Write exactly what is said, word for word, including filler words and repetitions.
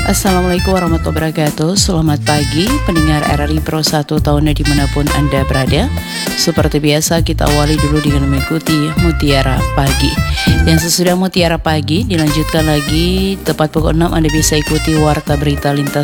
Assalamualaikum warahmatullahi wabarakatuh. Selamat pagi pendengar R R I Pro satu tahunnya dimanapun Anda berada. Seperti biasa kita awali dulu dengan mengikuti Mutiara Pagi. Yang sesudah Mutiara Pagi dilanjutkan lagi tepat pukul enam Anda bisa ikuti Warta Berita Lintas